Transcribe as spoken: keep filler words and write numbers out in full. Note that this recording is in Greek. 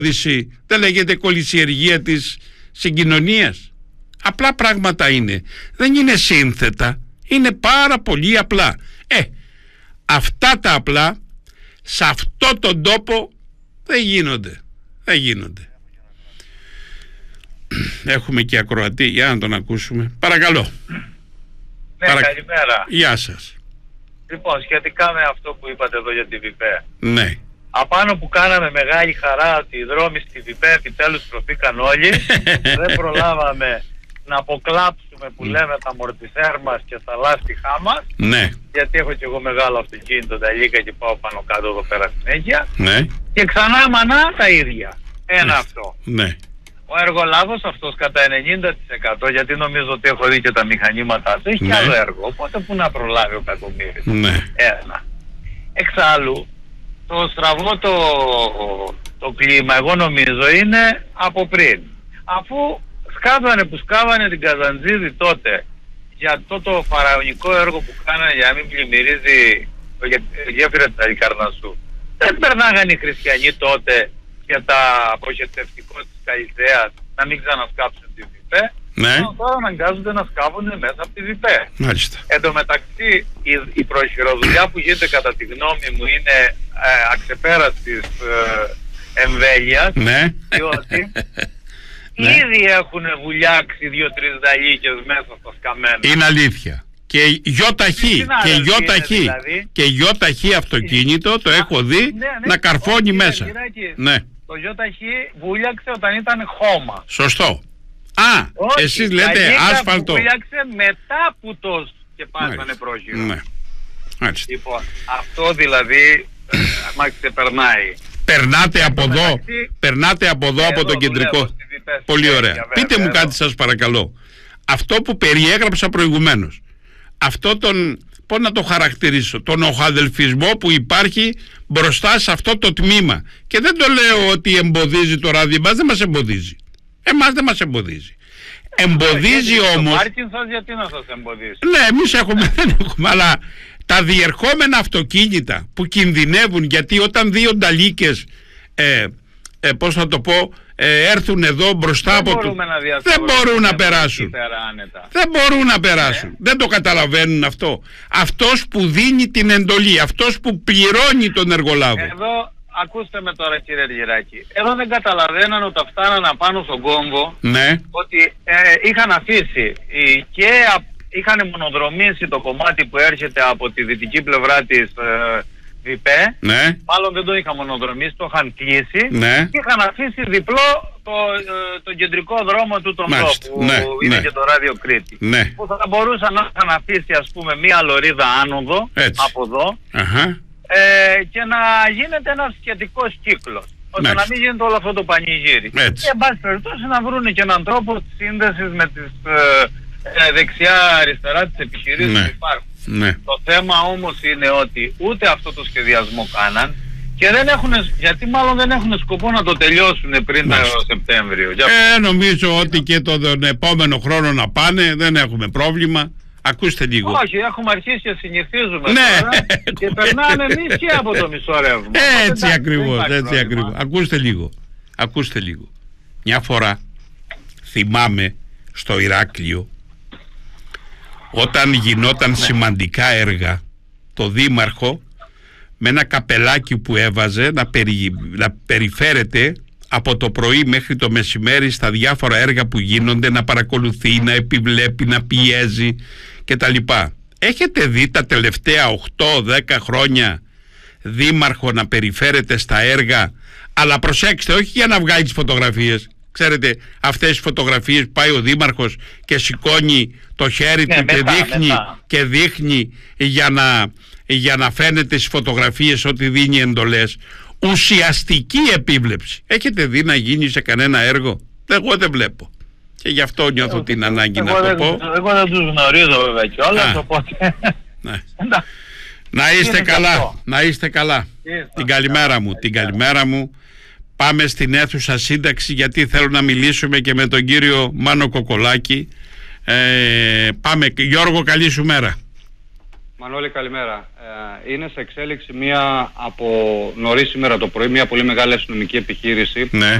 δεν λέγεται κολυσιεργία της συγκοινωνίας. Απλά πράγματα είναι. Δεν είναι σύνθετα. Είναι πάρα πολύ απλά. Ε, αυτά τα απλά σε αυτό τον τόπο δεν γίνονται. Δεν γίνονται. Έχουμε και ακροατή. Για να τον ακούσουμε. Παρακαλώ. Ναι, Παρα... καλημέρα. Γεια σας. Λοιπόν, σχετικά με αυτό που είπατε εδώ για τη ΒΙΠΕ. Ναι. Απάνω που κάναμε μεγάλη χαρά ότι οι δρόμοι στη ΒΙΠΕ επιτέλους τρωθήκαν όλοι, δεν προλάβαμε να αποκλάψουμε που λέμε τα μορτισέρ μας και τα λάστιχά μας. Ναι. Γιατί έχω και εγώ μεγάλο αυτοκίνητο ταλίκα και πάω πάνω κάτω εδώ πέρα συνέχεια. Ναι. Και ξανά μανά τα ίδια. Ένα ναι. αυτό. Ναι. Ο εργολάβος αυτός κατά ενενήντα τοις εκατό, γιατί νομίζω ότι έχω δει και τα μηχανήματά του, έχει ναι. και άλλο έργο. Οπότε που να προλάβει ο κακομοίρης. Ναι. Ένα. Εξάλλου, το στραβό το, το κλίμα, εγώ νομίζω, είναι από πριν. Αφού σκάβανε που σκάβανε την Καζαντζίδη τότε για αυτό το φαραωνικό έργο που κάνανε για να μην πλημμυρίζει το γέφυρα της Αλικαρνασσού, δεν περνάγανε οι χριστιανοί τότε για τα αποχετευτικό της Καϊθέας να μην ξανασκάψουν τη ΒΙΠΕ. Ναι. Τώρα αναγκάζονται να σκάβουν μέσα από τη ΒΙΠΕ. Μάλιστα. Εν τω μεταξύ η, η προχειροδουλειά που γίνεται κατά τη γνώμη μου είναι ε, αξεπέραστης ε, εμβέλειας. Ναι. Διότι ναι. ήδη έχουν βουλιάξει δύο-τρεις δαλίκες μέσα στα σκαμμένα. Είναι αλήθεια. Και γιοταχή, και γιοταχή, δηλαδή. Και γιοταχή αυτοκίνητο, το έχω δει, ναι, ναι, να καρφώνει όχι, μέσα. Γυράκι, ναι. Το γιοταχή βούλιαξε όταν ήταν χώμα. Σωστό. Α, όχι, εσείς λέτε άσφαλτο. Βούλιαξε μετά που το σκεπάσανε πρόχειρο. Ναι. Λοιπόν, αυτό δηλαδή μα ξεπερνάει. Περνάτε από εδώ, μεταξύ, περνάτε από εδώ, από το κεντρικό. Πολύ ωραία. Βέβαια, Πείτε βέβαια. μου κάτι σας παρακαλώ. Αυτό που περιέγραψα προηγουμένως. Αυτό τον, πώς να το χαρακτηρίσω, τον οχαδελφισμό που υπάρχει μπροστά σε αυτό το τμήμα. Και δεν το λέω ότι εμποδίζει το ράδι, εμάς δεν μας εμποδίζει. Εμάς δεν μας εμποδίζει. Εμποδίζει όμως... Το πάρκινγκ σας γιατί να σας εμποδίσει. Ναι, εμείς έχουμε, δεν έχουμε, αλλά τα διερχόμενα αυτοκίνητα που κινδυνεύουν, γιατί όταν δύο νταλίκες, ε, ε, πώς θα το πω, ε, έρθουν εδώ μπροστά δεν από του... δεν μπορούν να περάσουν. Δεν μπορούν να περάσουν. Ε. Δεν το καταλαβαίνουν αυτό. Αυτός που δίνει την εντολή, αυτός που πληρώνει τον εργολάβο. Εδώ, ακούστε με τώρα κύριε Αργυράκη. Εδώ δεν καταλαβαίναν όταν φτάναν απάνω στον κόμβο, ναι. ότι ε, είχαν αφήσει ε, και είχαν μονοδρομήσει το κομμάτι που έρχεται από τη δυτική πλευρά της ε, ΒΙΠΕ, ναι. μάλλον δεν το είχαν μονοδρομήσει, το είχαν κλείσει, ναι. και είχαν αφήσει διπλό το, ε, το κεντρικό δρόμο του τον τόπου, που ναι, είναι ναι. και το ράδιο Κρήτη. Ναι. Που θα μπορούσαν να είχαν αφήσει ας πούμε μία λωρίδα άνοδο, έτσι. από εδώ, uh-huh. ε, και να γίνεται ένας σχετικός κύκλος, ώστε ναι. να μην γίνεται όλο αυτό το πανηγύρι. Έτσι. Και εν πάση περιπτώσει να βρουν και έναν τρόπο σύνδεσης με τις ε, ε, δεξιά-αριστερά τις επιχειρήσεις ναι. που υπάρχουν. Ναι. Το θέμα όμως είναι ότι ούτε αυτό το σχεδιασμό κάναν και δεν έχουν, γιατί μάλλον δεν έχουν σκοπό να το τελειώσουν πριν το Σεπτέμβριο. Ε, νομίζω ότι και τον επόμενο χρόνο να πάνε, δεν έχουμε πρόβλημα. Ακούστε λίγο. Όχι, έχουμε αρχίσει και συνηθίζουμε ναι. τώρα και περνάμε εμείς και από το μισό ρεύμα. Έτσι ακριβώς, έτσι ακριβώς. Ακούστε λίγο, ακούστε λίγο. Μια φορά θυμάμαι στο Ηράκλειο, όταν γινόταν ναι. σημαντικά έργα, το δήμαρχο με ένα καπελάκι που έβαζε να, περι, να περιφέρεται από το πρωί μέχρι το μεσημέρι στα διάφορα έργα που γίνονται, να παρακολουθεί, να επιβλέπει, να πιέζει κτλ. Έχετε δει τα τελευταία οκτώ δέκα χρόνια δήμαρχο να περιφέρεται στα έργα, αλλά προσέξτε, όχι για να βγάλει τις φωτογραφίες. Ξέρετε, αυτές τις φωτογραφίες πάει ο δήμαρχος και σηκώνει το χέρι ναι, του μετά, και, δείχνει, και δείχνει για να, για να φαίνεται στις φωτογραφίες ότι δίνει εντολές. Ουσιαστική επίβλεψη. Έχετε δει να γίνει σε κανένα έργο? Εγώ δεν βλέπω. Και γι' αυτό νιώθω εγώ, την ανάγκη εγώ να δεν, το πω. Εγώ δεν τους γνωρίζω βέβαια κιόλας, οπότε... Ναι. Να είστε είναι καλά, αυτό. να είστε καλά. Είστε. Την καλημέρα μου, την καλημέρα μου. Πάμε στην αίθουσα σύνταξη, γιατί θέλω να μιλήσουμε και με τον κύριο Μάνο Κοκολάκη. Ε, πάμε. Γιώργο, καλή σου μέρα. Μανώλη, καλημέρα. Ε, είναι σε εξέλιξη μία από νωρίς σήμερα το πρωί, μία πολύ μεγάλη αστυνομική επιχείρηση. Ναι.